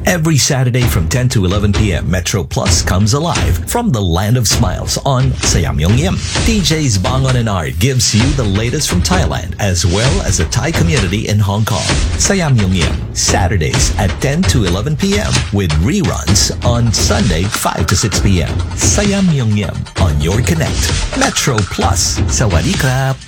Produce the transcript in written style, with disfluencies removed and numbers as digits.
Every Saturday from 10 to 11 p.m., Metro Plus comes alive from the land of smiles on Sayamyongyem. DJs Bangon and Art gives you the latest from Thailand as well as the Thai community in Hong Kong. Sayamyongyem, Saturdays at 10 to 11 p.m. with reruns on Sunday 5 to 6 p.m. Sayamyongyem on your connect. Metro Plus. Sawadee krap.